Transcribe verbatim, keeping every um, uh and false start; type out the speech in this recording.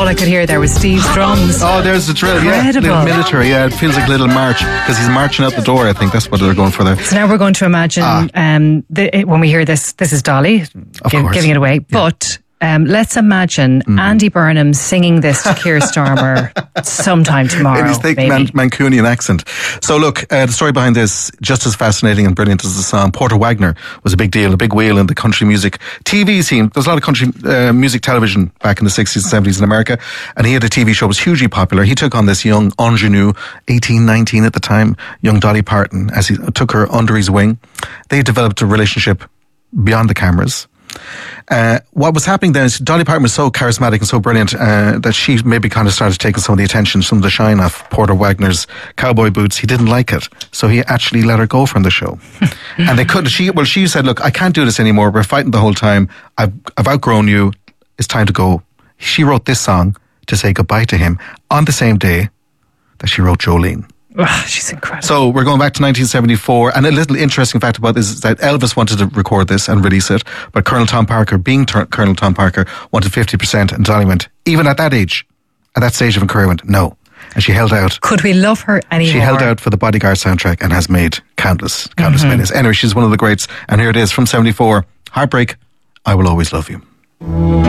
all I could hear there was Steve's drums. Oh, there's the drill. Incredible. Yeah, little military. Yeah, it feels like a little march because he's marching out the door. I think that's what they're going for there. So now we're going to imagine Ah. um, the, it, when we hear this, this is Dolly Of gi- course. giving it away. But um, let's imagine Mm. Andy Burnham singing this to Keir Starmer sometime tomorrow. In his thick maybe. Man- Mancunian accent. So look, uh, the story behind this, just as fascinating and brilliant as the song. Porter Wagner was a big deal, a big wheel in the country music T V scene. There's a lot of country uh, music television back in the sixties and seventies in America, and he had a T V show that was hugely popular. He took on this young ingenue, eighteen, nineteen at the time, young Dolly Parton, as he took her under his wing. They developed a relationship beyond the cameras. Uh, what was happening then is Dolly Parton was so charismatic and so brilliant uh, that she maybe kind of started taking some of the attention, some of the shine off Porter Wagner's cowboy boots. He didn't like it, so he actually let her go from the show. And they couldn't. She well, she said, "Look, I can't do this anymore. We're fighting the whole time. I've I've outgrown you. It's time to go." She wrote this song to say goodbye to him on the same day that she wrote Jolene. Ugh, she's incredible. So we're going back to nineteen seventy-four, and a little interesting fact about this is that Elvis wanted to record this and release it, but Colonel Tom Parker, being ter- Colonel Tom Parker, wanted fifty percent, and Dolly went, even at that age, at that stage of her career, went, no. And she held out. Could we love her anymore? She held out for the Bodyguard soundtrack and has made countless, countless Mm-hmm. millions. Anyway, she's one of the greats, and here it is from seventy-four, Heartbreak, I Will Always Love You.